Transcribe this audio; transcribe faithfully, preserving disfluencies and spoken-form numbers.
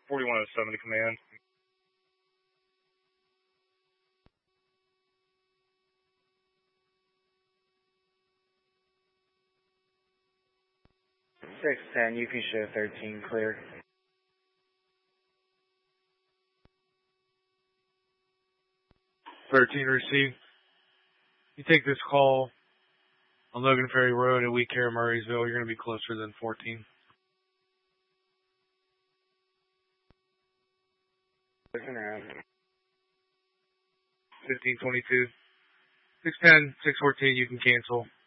forty-one oh seven to command. six ten, you can show thirteen clear. thirteen received. You take this call on Logan Ferry Road at We Care Murraysville, you're going to be closer than fourteen. Listen out. fifteen twenty-two. six ten, six fourteen, you can cancel.